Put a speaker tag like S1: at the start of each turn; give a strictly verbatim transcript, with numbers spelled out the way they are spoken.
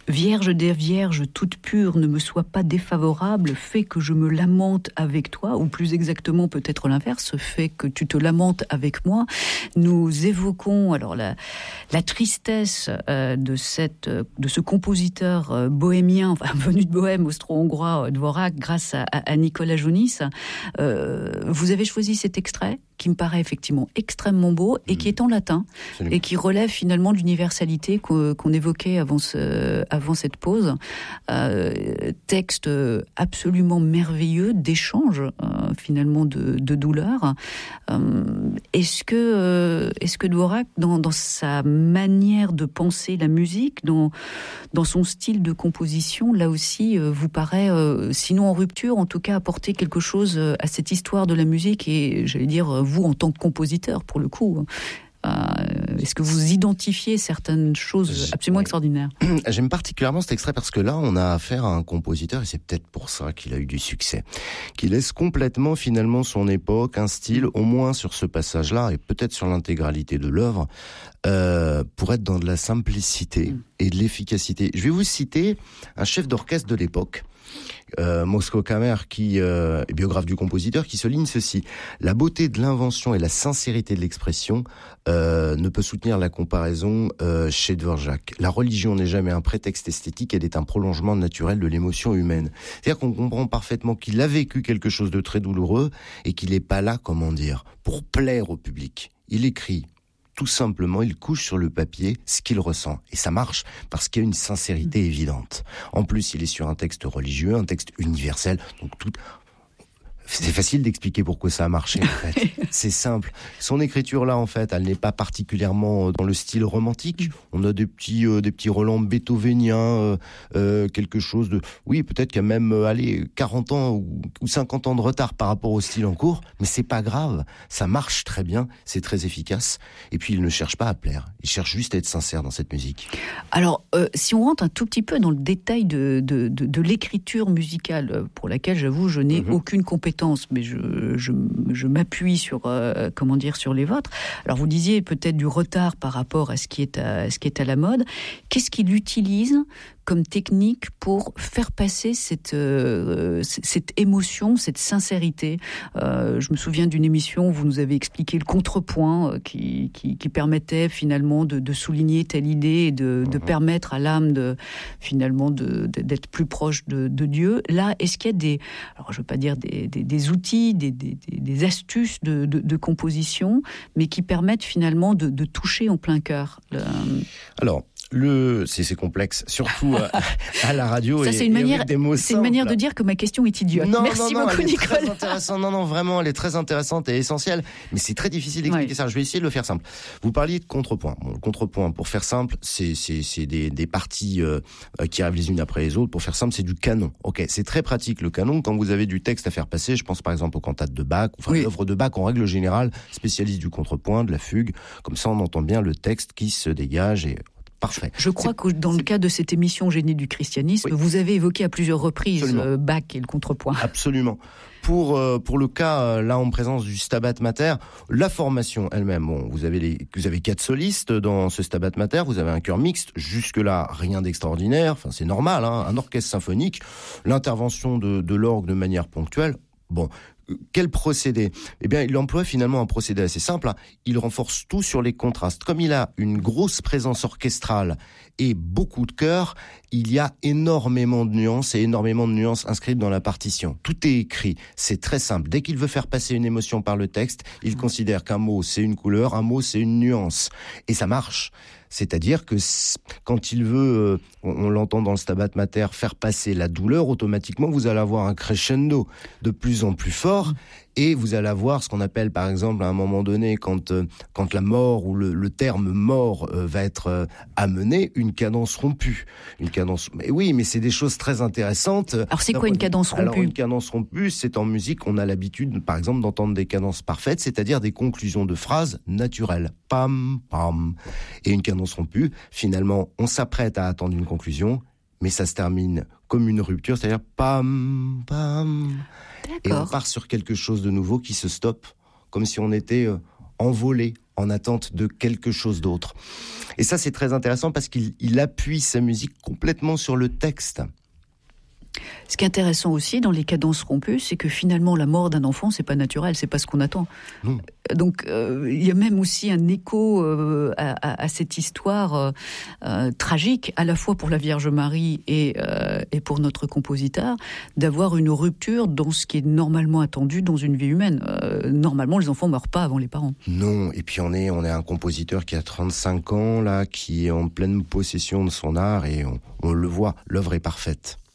S1: Vierge des vierges, toute pure, ne me sois pas défavorable, fais que je me lamente avec toi, ou plus exactement peut-être l'inverse, fais que tu te lamentes avec moi. Nous évoquons alors la, la tristesse euh, de, cette, de ce compositeur euh, bohémien, enfin, venu de Bohème, austro-hongrois, Dvorak, grâce à, à Nicolas Jonis. Euh, vous avez choisi cet extrait qui me paraît effectivement extrêmement beau et qui est en latin. Absolument. Et qui relève finalement de l'universalité qu'on, qu'on évoquait avant, ce, avant cette pause. Euh, texte absolument merveilleux d'échange euh, finalement de, de douleur. Euh, est-ce que, euh, est-ce que Dvorak, dans, dans sa manière de penser la musique, dans, dans son style de composition, là aussi, euh, vous paraît, euh, sinon en rupture, en tout cas apporter quelque chose à cette histoire de la musique et, j'allais dire, vous en tant que compositeur, pour le coup, euh, est-ce que vous identifiez certaines choses absolument extraordinaires ?
S2: J'aime particulièrement cet extrait parce que là, on a affaire à un compositeur, et c'est peut-être pour ça qu'il a eu du succès, qui laisse complètement finalement son époque, un style, au moins sur ce passage-là, et peut-être sur l'intégralité de l'œuvre, euh, pour être dans de la simplicité mm. et de l'efficacité. Je vais vous citer un chef d'orchestre de l'époque, Euh, Moszko Kamer, qui euh, est biographe du compositeur, qui souligne ceci: la beauté de l'invention et la sincérité de l'expression euh, ne peut soutenir la comparaison euh, chez Dvorak. La religion n'est jamais un prétexte esthétique, elle est un prolongement naturel de l'émotion humaine. C'est-à-dire qu'on comprend parfaitement qu'il a vécu quelque chose de très douloureux et qu'il n'est pas là, comment dire, pour plaire au public. Il écrit. Tout simplement, il couche sur le papier ce qu'il ressent. Et ça marche parce qu'il y a une sincérité évidente. En plus, il est sur un texte religieux, un texte universel. Donc tout... C'est facile d'expliquer pourquoi ça a marché, en fait. C'est simple. Son écriture-là, en fait, elle n'est pas particulièrement dans le style romantique. On a des petits, euh, des petits relents beethoveniens, euh, euh, quelque chose de... Oui, peut-être qu'il y a même, euh, allez, quarante ans ou, ou cinquante ans de retard par rapport au style en cours, mais c'est pas grave. Ça marche très bien, c'est très efficace. Et puis, il ne cherche pas à plaire. Il cherche juste à être sincère dans cette musique.
S1: Alors, euh, si on rentre un tout petit peu dans le détail de, de, de, de l'écriture musicale, pour laquelle, j'avoue, je n'ai mm-hmm. aucune compétence, mais je, je, je m'appuie sur, euh, comment dire, sur les vôtres. Alors, vous disiez peut-être du retard par rapport à ce qui est à, ce qui est à la mode. Qu'est-ce qu'il utilise comme technique pour faire passer cette, euh, cette émotion, cette sincérité? euh, Je me souviens d'une émission où vous nous avez expliqué le contrepoint euh, qui, qui, qui permettait finalement de, de souligner telle idée et de, de permettre à l'âme de, finalement de, de, d'être plus proche de, de Dieu. Là, est-ce qu'il y a des, alors je veux pas dire des, des, des outils, des, des, des astuces de, de, de composition, mais qui permettent finalement de, de toucher en plein cœur le...
S2: Alors, Le, c'est, c'est complexe, surtout à, à la radio.
S1: Ça,
S2: et,
S1: c'est une
S2: et
S1: manière,
S2: avec des mots
S1: c'est une manière de dire que ma question est idiote.
S2: Non,
S1: Merci
S2: non, non,
S1: beaucoup,
S2: elle
S1: Nicolas.
S2: Est très intéressante. Non, non, vraiment, elle est très intéressante et essentielle. Mais c'est très difficile d'expliquer ouais. ça. Je vais essayer de le faire simple. Vous parliez de contrepoint. Bon, le contrepoint, pour faire simple, c'est, c'est, c'est des, des parties euh, qui arrivent les unes après les autres. Pour faire simple, c'est du canon. Ok, c'est très pratique le canon. Quand vous avez du texte à faire passer, je pense par exemple aux cantates de Bach, enfin oui. l'œuvre de Bach en règle générale, spécialiste du contrepoint, de la fugue. Comme ça, on entend bien le texte qui se dégage et parfait.
S1: Je crois c'est, que dans le cas de cette émission Génie du christianisme, oui. vous avez évoqué à plusieurs reprises euh, Bach et le contrepoint.
S2: Absolument. Pour euh, pour le cas euh, là en présence du Stabat Mater, la formation elle-même. Bon, vous avez les vous avez quatre solistes dans ce Stabat Mater. Vous avez un chœur mixte. Jusque là, rien d'extraordinaire. Enfin, c'est normal. Hein, un orchestre symphonique. L'intervention de de l'orgue de manière ponctuelle. Bon. Quel procédé ? Eh bien, il emploie finalement un procédé assez simple. Il renforce tout sur les contrastes. Comme il a une grosse présence orchestrale et beaucoup de chœurs, il y a énormément de nuances et énormément de nuances inscrites dans la partition. Tout est écrit. C'est très simple. Dès qu'il veut faire passer une émotion par le texte, il mmh. considère qu'un mot, c'est une couleur, un mot, c'est une nuance. Et ça marche. C'est-à-dire que quand il veut, on l'entend dans le Stabat Mater, faire passer la douleur, automatiquement, vous allez avoir un crescendo de plus en plus fort. Et vous allez avoir ce qu'on appelle, par exemple, à un moment donné, quand euh, quand la mort ou le, le terme mort euh, va être euh, amené, une cadence rompue. Une cadence. Mais oui, mais c'est des choses très intéressantes.
S1: Alors c'est quoi une cadence rompue ?
S2: Alors une cadence rompue, c'est en musique, on a l'habitude, par exemple, d'entendre des cadences parfaites, c'est-à-dire des conclusions de phrases naturelles. Pam, pam. Et une cadence rompue, finalement, on s'apprête à attendre une conclusion, mais ça se termine comme une rupture, c'est-à-dire pam, pam.
S1: D'accord.
S2: Et on part sur quelque chose de nouveau qui se stoppe, comme si on était euh, envolé en attente de quelque chose d'autre. Et ça, c'est très intéressant parce qu'il il appuie sa musique complètement sur le texte.
S1: Ce qui est intéressant aussi dans les cadences rompues, c'est que finalement la mort d'un enfant, c'est pas naturel, c'est pas ce qu'on attend.
S2: Non.
S1: Donc euh, il y a même aussi un écho euh, à, à, à cette histoire euh, euh, tragique, à la fois pour la Vierge Marie et, euh, et pour notre compositeur, d'avoir une rupture dans ce qui est normalement attendu dans une vie humaine. Euh, normalement, les enfants meurent pas avant les parents.
S2: Non, et puis on est, on est un compositeur qui a trente-cinq ans, là, qui est en pleine possession de son art, et on, on le voit, l'œuvre est parfaite.